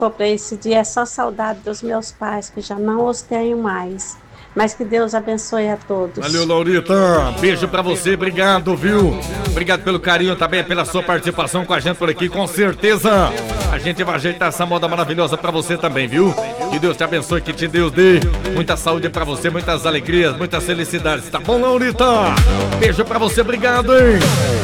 Para esse dia é só saudade dos meus pais, que já não os tenho mais. Mas que Deus abençoe a todos. Valeu, Laurita. Beijo pra você, obrigado, viu? Obrigado pelo carinho também, pela sua participação com a gente por aqui, com certeza. A gente vai ajeitar essa moda maravilhosa pra você também, viu? Que Deus te abençoe, que te Deus dê muita saúde pra você, muitas alegrias, muitas felicidades. Tá bom, Laurita? Beijo pra você, obrigado, hein?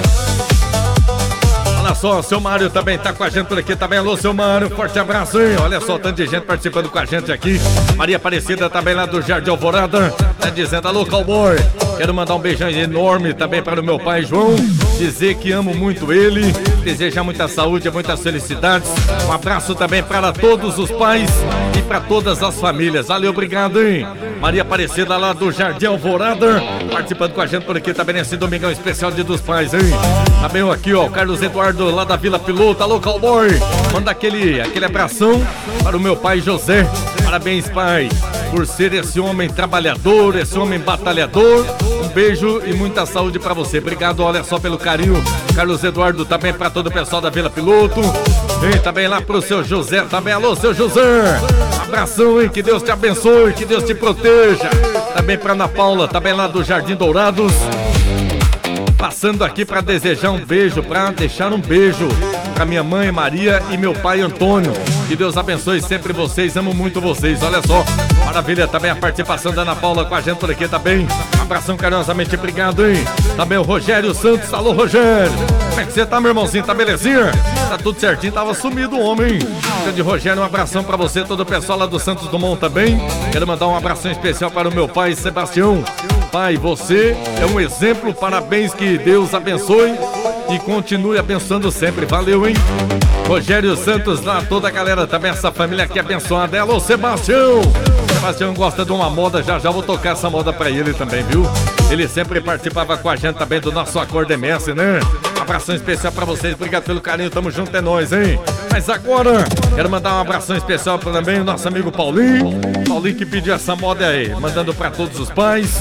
Olha só, seu Mário também tá com a gente por aqui, também. Alô, seu Mário, forte abraço, hein? Olha só, tanto de gente participando com a gente aqui. Maria Aparecida também lá do Jardim Alvorada, tá dizendo: alô, cowboy, quero mandar um beijão enorme também para o meu pai João, dizer que amo muito ele, desejar muita saúde, muitas felicidades. Um abraço também para todos os pais e para todas as famílias. Valeu, obrigado, hein? Maria Aparecida lá do Jardim Alvorada, participando com a gente por aqui também nesse domingão especial Dia dos Pais, hein? Também aqui, ó, Carlos Eduardo lá da Vila Piloto. Alô, cowboy, manda aquele abração para o meu pai José. Parabéns, pai, por ser esse homem trabalhador, esse homem batalhador. Um beijo e muita saúde pra você. Obrigado, olha só, pelo carinho. Carlos Eduardo também pra todo o pessoal da Vila Piloto. E também lá pro seu José também. Alô, seu José, abração, hein? Que Deus te abençoe, que Deus te proteja. Também pra Ana Paula, também lá do Jardim Dourados. Passando aqui para desejar um beijo, para deixar um beijo para minha mãe Maria e meu pai Antônio. Que Deus abençoe sempre vocês, amo muito vocês. Olha só, maravilha, também a participação da Ana Paula com a gente por aqui também. Um abração carinhosamente, obrigado, hein? Também o Rogério Santos. Alô, Rogério, como é que você tá, meu irmãozinho? Tá belezinha? Tá tudo certinho, tava sumido o homem. De Rogério, um abração para você, todo o pessoal lá do Santos Dumont também. Quero mandar um abração especial para o meu pai Sebastião. Pai, você é um exemplo, parabéns, que Deus abençoe e continue abençoando sempre, valeu, hein? Rogério Santos lá, toda a galera também, essa família aqui abençoada. Alô, Sebastião! Sebastião gosta de uma moda, já vou tocar essa moda pra ele também, viu? Ele sempre participava com a gente também do nosso Acordo MS, né? Um abração especial pra vocês, obrigado pelo carinho, tamo junto, é nóis, hein? Mas agora, quero mandar um abração especial também o nosso amigo Paulinho. Paulinho que pediu essa moda aí, mandando pra todos os pais.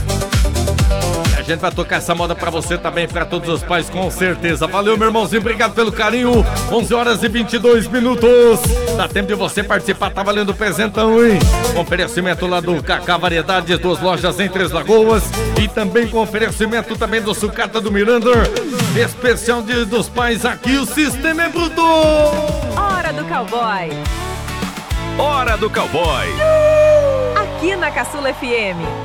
A gente vai tocar essa moda pra você também, pra todos os pais, com certeza. Valeu, meu irmãozinho, obrigado pelo carinho. 11 horas e 22 minutos. Dá tempo de você participar, tá valendo o presentão, hein? Com oferecimento lá do Cacá Variedades, 2 lojas em Três Lagoas. E também com oferecimento também do Sucata do Miranda. Especial Dia dos Pais aqui, o sistema é bruto. Hora do Cowboy. Hora do Cowboy. Aqui na Caçula FM.